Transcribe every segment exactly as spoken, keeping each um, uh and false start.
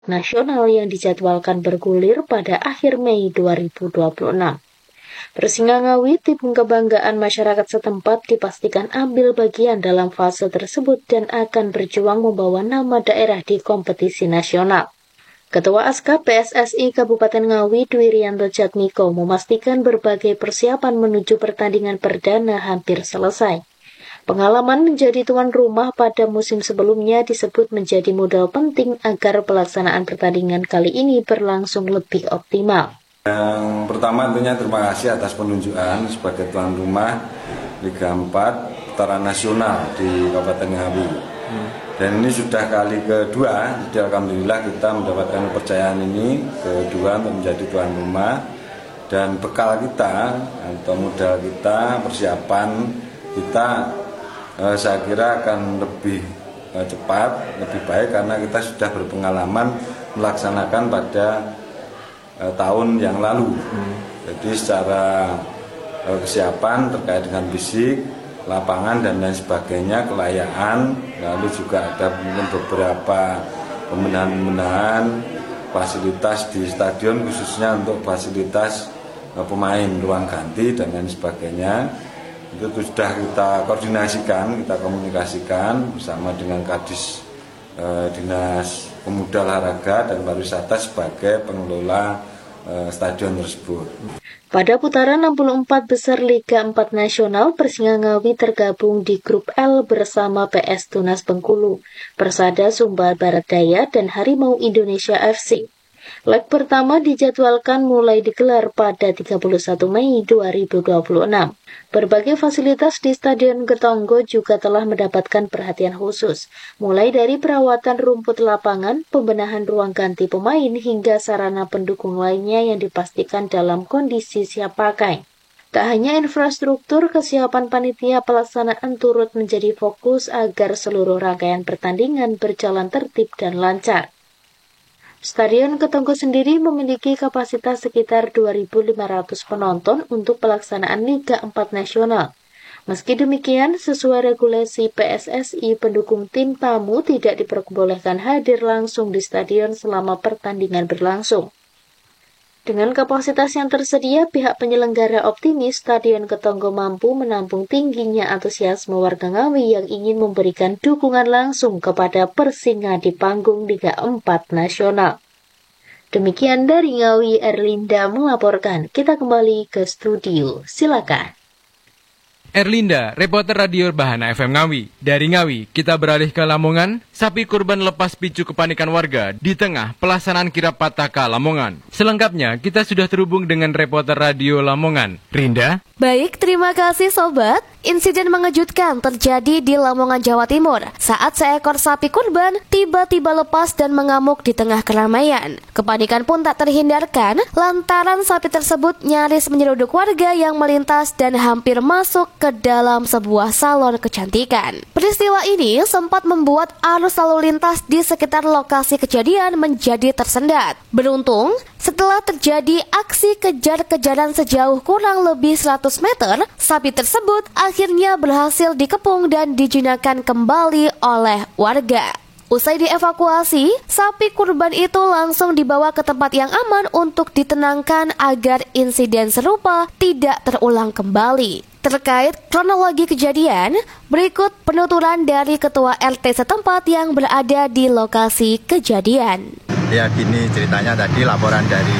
nasional yang dijadwalkan bergulir pada akhir Mei dua ribu dua puluh enam. Persingangawi, tim kebanggaan masyarakat setempat, dipastikan ambil bagian dalam fase tersebut dan akan berjuang membawa nama daerah di kompetisi nasional. Ketua Aska P S S I Kabupaten Ngawi, Dwi Rianto Jatmiko, memastikan berbagai persiapan menuju pertandingan perdana hampir selesai. Pengalaman menjadi tuan rumah pada musim sebelumnya disebut menjadi modal penting agar pelaksanaan pertandingan kali ini berlangsung lebih optimal. Yang pertama tentunya terima kasih atas penunjukan sebagai tuan rumah Liga empat Putaran Nasional di Kabupaten Ngawi. Dan ini sudah kali kedua, jadi alhamdulillah kita mendapatkan kepercayaan ini kedua untuk menjadi tuan rumah. Dan bekal kita atau modal kita, persiapan kita, eh, saya kira akan lebih eh, cepat, lebih baik karena kita sudah berpengalaman melaksanakan pada eh, tahun yang lalu. Hmm. Jadi secara eh, kesiapan terkait dengan fisik, lapangan dan lain sebagainya, kelayaan, lalu juga ada mungkin beberapa pembenahan-pembenahan fasilitas di stadion khususnya untuk fasilitas eh, pemain, ruang ganti dan lain sebagainya. Itu sudah kita koordinasikan, kita komunikasikan bersama dengan Kadis eh, Dinas Pemuda Olahraga dan Pariwisata sebagai pengelola eh, stadion tersebut. Pada putaran enam puluh empat besar Liga empat Nasional, Persingangawi tergabung di grup L bersama P S Tunas Bengkulu, Persada Sumbar Barat Daya, dan Harimau Indonesia F C. Leg pertama dijadwalkan mulai digelar pada tiga puluh satu Mei dua ribu dua puluh enam. Berbagai fasilitas di Stadion Getonggo juga telah mendapatkan perhatian khusus, mulai dari perawatan rumput lapangan, pembenahan ruang ganti pemain, hingga sarana pendukung lainnya yang dipastikan dalam kondisi siap pakai. Tak hanya infrastruktur, kesiapan panitia pelaksanaan turut menjadi fokus agar seluruh rangkaian pertandingan berjalan tertib dan lancar. Stadion Getonggo sendiri memiliki kapasitas sekitar dua ribu lima ratus penonton untuk pelaksanaan Liga empat Nasional. Meski demikian, sesuai regulasi P S S I, pendukung tim tamu tidak diperbolehkan hadir langsung di stadion selama pertandingan berlangsung. Dengan kapasitas yang tersedia, pihak penyelenggara optimis Stadion Getonggo mampu menampung tingginya antusiasme warga Ngawi yang ingin memberikan dukungan langsung kepada Persinga di panggung Liga empat Nasional. Demikian dari Ngawi, Erlinda melaporkan. Kita kembali ke studio. Silakan. Erlinda, reporter Radio Bahana F M Ngawi. Dari Ngawi, kita beralih ke Lamongan. Sapi kurban lepas picu kepanikan warga di tengah pelaksanaan kirap Pataka Lamongan. Selengkapnya, kita sudah terhubung dengan reporter Radio Lamongan, Rinda. Baik, terima kasih sobat. Insiden mengejutkan terjadi di Lamongan, Jawa Timur saat seekor sapi kurban tiba-tiba lepas dan mengamuk di tengah keramaian. Kepanikan pun tak terhindarkan lantaran sapi tersebut nyaris menyeruduk warga yang melintas dan hampir masuk ke dalam sebuah salon kecantikan. Peristiwa ini sempat membuat arus lalu lintas di sekitar lokasi kejadian menjadi tersendat. Beruntung, setelah terjadi aksi kejar-kejaran sejauh kurang lebih seratus meter, sapi tersebut akhirnya berhasil dikepung dan dijinakkan kembali oleh warga. Usai dievakuasi, sapi kurban itu langsung dibawa ke tempat yang aman untuk ditenangkan agar insiden serupa tidak terulang kembali. Terkait kronologi kejadian, berikut penuturan dari Ketua R T setempat yang berada di lokasi kejadian. Ya gini ceritanya, tadi laporan dari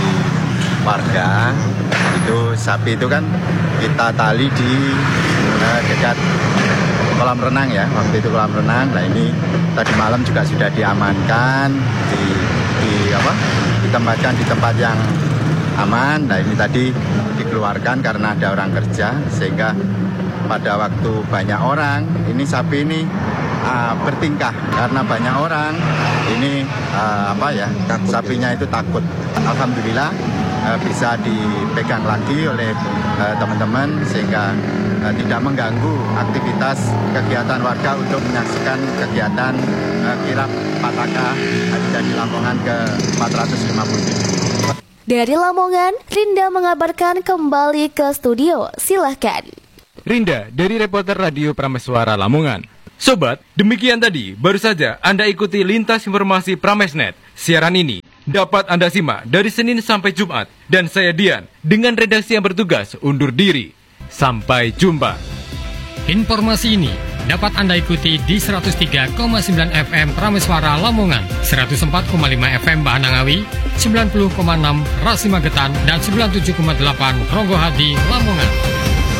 warga, itu sapi itu kan kita tali di uh, dekat kolam renang ya, waktu itu kolam renang. Nah ini tadi malam juga sudah diamankan, di, di apa, ditempatkan di tempat yang aman. Nah ini tadi dikeluarkan karena ada orang kerja, sehingga pada waktu banyak orang, ini sapi ini uh, bertingkah karena banyak orang. Ini uh, apa ya, takut, sapinya itu takut. Alhamdulillah uh, bisa dipegang lagi oleh uh, teman-teman sehingga uh, tidak mengganggu aktivitas kegiatan warga untuk menyaksikan kegiatan uh, kirap Pataka Hari Jadi Lamongan ke empat ratus lima puluh tujuh. Dari Lamongan, Rinda mengabarkan kembali ke studio. Silahkan. Rinda, dari reporter Radio Prameswara Lamongan. Sobat, demikian tadi, baru saja Anda ikuti lintas informasi Pramesnet. Siaran ini dapat Anda simak dari Senin sampai Jumat. Dan saya Dian, dengan redaksi yang bertugas undur diri. Sampai jumpa. Informasi ini dapat Anda ikuti di seratus tiga koma sembilan F M Prameswara Lamongan, seratus empat koma lima F M Bahanangawi, sembilan puluh koma enam Rasi Magetan, dan sembilan puluh tujuh koma delapan Ronggohadi Lamongan.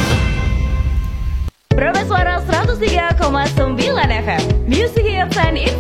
Prameswara seratus tiga koma sembilan F M, Music Hits and